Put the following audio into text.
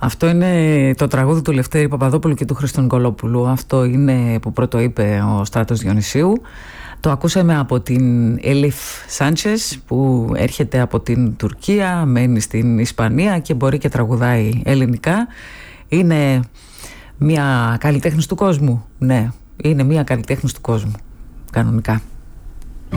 Αυτό είναι το τραγούδι του Λευτέρη Παπαδόπουλου και του Χριστού Νικολόπουλου. Αυτό είναι που πρώτο είπε ο Στράτος Διονυσίου. Το ακούσαμε από την Ελίφ Σάντσες που έρχεται από την Τουρκία, μένει στην Ισπανία και μπορεί και τραγουδάει ελληνικά. Είναι μια καλλιτέχνης του κόσμου. Ναι, είναι μια καλλιτέχνης του κόσμου, κανονικά.